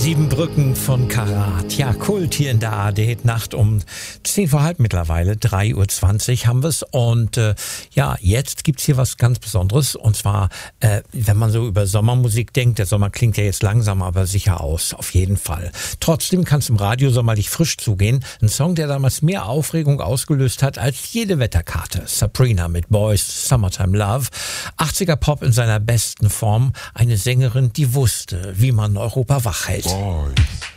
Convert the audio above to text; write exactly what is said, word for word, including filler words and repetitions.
Sieben Brücken von Karat. Ja, Kult hier in der A R D. Nacht um zehn vor halb mittlerweile, drei Uhr zwanzig haben wir's. Und äh, ja, jetzt gibt's hier was ganz Besonderes. Und zwar, äh, wenn man so über Sommermusik denkt, der Sommer klingt ja jetzt langsam, aber sicher aus, auf jeden Fall. Trotzdem kann es im Radio sommerlich frisch zugehen. Ein Song, der damals mehr Aufregung ausgelöst hat als jede Wetterkarte. Sabrina mit Boys, Summertime Love. achtziger Pop in seiner besten Form. Eine Sängerin, die wusste, wie man Europa wach hält. Boys.